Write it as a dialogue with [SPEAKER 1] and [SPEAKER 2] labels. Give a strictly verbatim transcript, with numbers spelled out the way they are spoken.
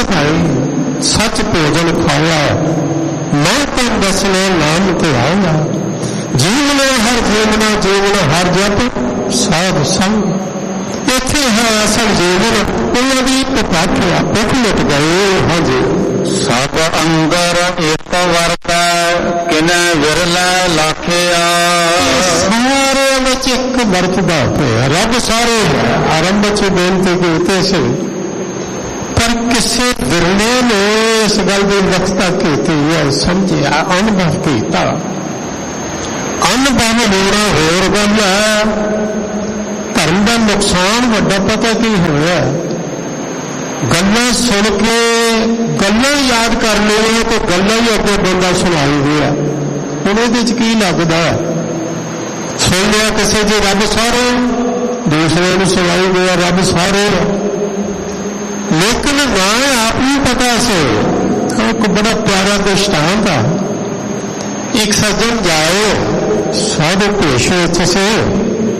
[SPEAKER 1] खाई सच भोजन खाया, मैं तुम दसने नाम धुआया। जीवने हर जीवना जीवन हर जप साध संग। इत्थे है असल जीवन, उन्होंने पपाठिया पुख लुट गए। हाँ जी,
[SPEAKER 2] सब अंगर एक वर्ता किने विरला लाखिया।
[SPEAKER 1] सारे विच एक वरतदा होया, रब सारे आरंभ च बेनती कीती सी, पर किसी विरले ने इस गल की वक्ता की है, समझिया, अनुभव किया। अनुभव होना होर गल है, धर्म का नुकसान वड्डा पता की होया। गल्लां सुन के गल्लां याद कर लिया तो गल्लां ही अगे बंदा सुनाई गया। हुण इहदे च की लगदा, सुन लिया किसी जी रब सारे, दूसरे नूं सुनाई गया रब सारे, लेकिन ना आप ही पता से। एक बड़ा प्यारा दृष्टांत है, एक सज्जन जाए साधु भेष विच से,